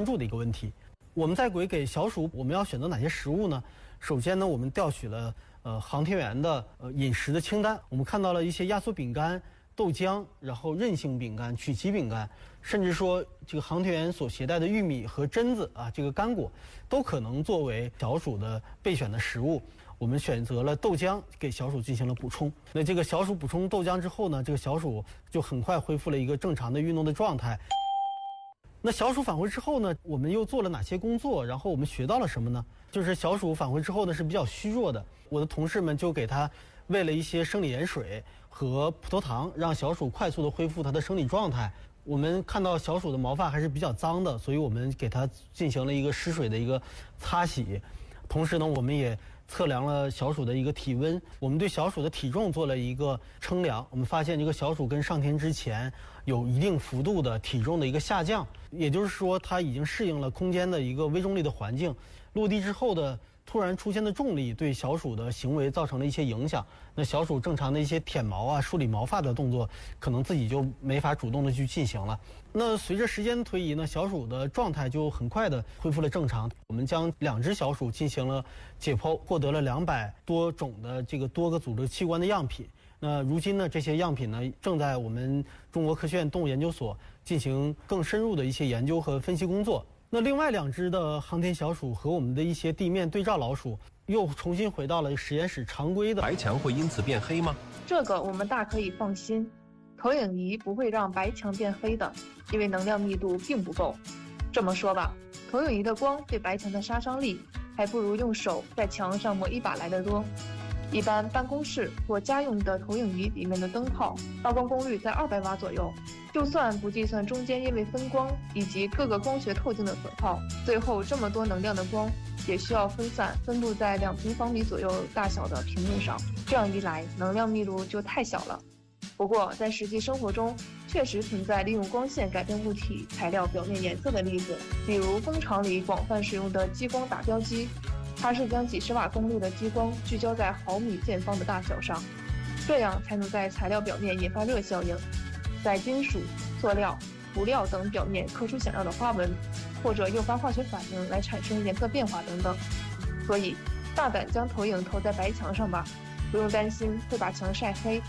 注的一个问题。我们在给小鼠我们要选择哪些食物呢？首先呢，我们调取了航天员的饮食的清单，我们看到了一些压缩饼干、豆浆，然后韧性饼干、曲奇饼干，甚至说这个航天员所携带的玉米和榛子啊，这个干果都可能作为小鼠的备选的食物。我们选择了豆浆给小鼠进行了补充。那这个小鼠补充豆浆之后呢，这个小鼠就很快恢复了一个正常的运动的状态。那小鼠返回之后呢，我们又做了哪些工作？然后我们学到了什么呢？就是小鼠返回之后呢是比较虚弱的，我的同事们就给它喂了一些生理盐水和葡萄糖，让小鼠快速的恢复它的生理状态。我们看到小鼠的毛发还是比较脏的，所以我们给它进行了一个湿水的一个擦洗。同时呢，我们也测量了小鼠的一个体温，我们对小鼠的体重做了一个称量，我们发现这个小鼠跟上天之前有一定幅度的体重的一个下降，也就是说它已经适应了空间的一个微重力的环境，落地之后的突然出现的重力对小鼠的行为造成了一些影响，那小鼠正常的一些舔毛啊、梳理毛发的动作可能自己就没法主动的去进行了。那随着时间的推移呢，小鼠的状态就很快的恢复了正常。我们将2只小鼠进行了解剖，获得了200多种的这个多个组织器官的样品。那如今呢，这些样品呢正在我们中国科学院动物研究所进行更深入的一些研究和分析工作。那另外2只的航天小鼠和我们的一些地面对照老鼠又重新回到了实验室常规的。 白墙会因此变黑吗？ 这个我们大可以放心，投影仪不会让白墙变黑的，因为能量密度并不够。这么说吧，投影仪的光对白墙的杀伤力还不如用手在墙上抹一把来得多。一般办公室或家用的投影仪里面的灯泡发光功率在200瓦左右，就算不计算中间因为分光以及各个光学透镜的损耗，最后这么多能量的光也需要分布在2平方米左右大小的屏幕上，这样一来能量密度就太小了。不过在实际生活中确实存在利用光线改变物体材料表面颜色的例子，比如工厂里广泛使用的激光打标机，它是将几十瓦功率的激光聚焦在毫米见方的大小上，这样才能在材料表面引发热效应，在金属、塑料、涂料等表面刻出想要的花纹，或者诱发化学反应来产生颜色变化等等。所以大胆将投影投在白墙上吧，不用担心会把墙晒黑。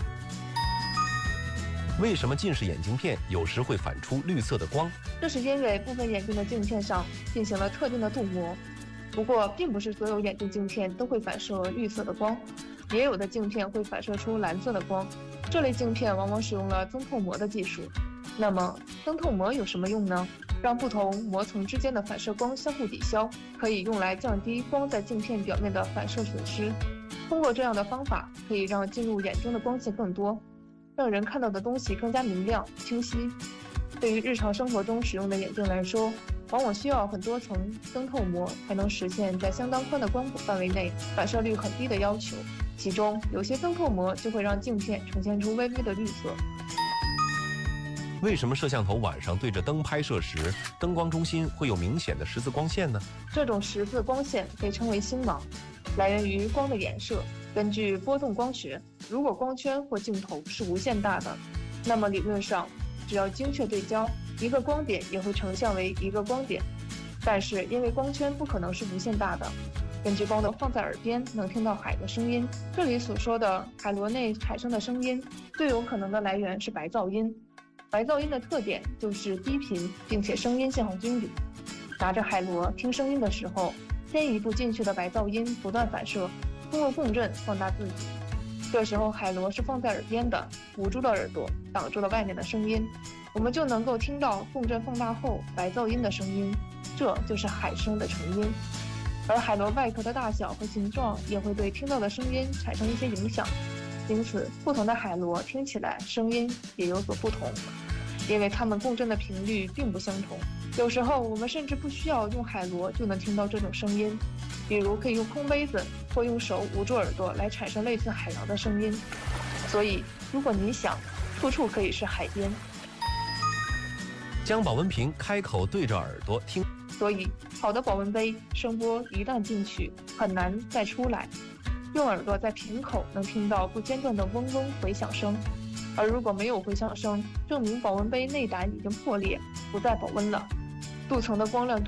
为什么近视眼镜片有时会反出绿色的光？ 这是因为部分眼镜的镜片上进行了特定的镀膜，不过并不是所有眼镜镜片都会反射绿色的光，也有的镜片会反射出蓝色的光，这类镜片往往使用了增透膜的技术。那么增透膜有什么用呢？让不同膜层之间的反射光相互抵消，可以用来降低光在镜片表面的反射损失。通过这样的方法，可以让进入眼中的光线更多，让人看到的东西更加明亮清晰。对于日常生活中使用的眼镜来说，往往需要很多层增透膜才能实现在相当宽的光谱范围内反射率很低的要求，其中有些增透膜就会让镜片呈现出微微的绿色。 为什么摄像头晚上对着灯拍摄时，灯光中心会有明显的十字光线呢？ 这种十字光线被称为星芒，来源于光的衍射。根据波动光学，如果光圈或镜头是无限大的，那么理论上只要精确对焦，一个光点也会成像为一个光点。但是因为光圈不可能是无限大的，根据光的放在耳边能听到海的声音，这里所说的海螺内产生的声音最有可能的来源是白噪音。白噪音的特点就是低频并且声音信号均匀，拿着海螺听声音的时候，先一步进去的白噪音不断反射，通过共振放大自己。这时候海螺是放在耳边的，捂住了耳朵，挡住了外面的声音，我们就能够听到共振放大后白噪音的声音，这就是海声的成因。而海螺外壳的大小和形状也会对听到的声音产生一些影响，因此不同的海螺听起来声音也有所不同，因为它们共振的频率并不相同。有时候我们甚至不需要用海螺就能听到这种声音，比如可以用空杯子或用手捂住耳朵来产生类似海洋的声音。所以如果你想，处处可以是海边。 将保温瓶开口对着耳朵听， 所以好的保温杯声波一旦进去很难再出来，用耳朵在瓶口能听到不间断的嗡嗡回响声，而如果没有回响声，证明保温杯内胆已经破裂，不再保温了。镀层的光亮度